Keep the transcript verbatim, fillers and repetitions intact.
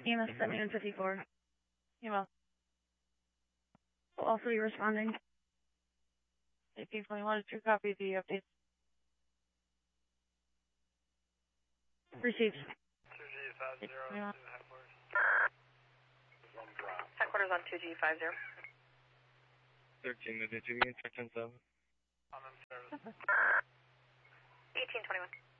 E M S seventy-one fifty-four. You will. Will also be responding. eighteen twenty-one is true copy the updates. Received. two G five zero to headquarters. Headquarters on two G five zero. thirteen, the digit, check ten seven. I'm in service. eighteen twenty-one.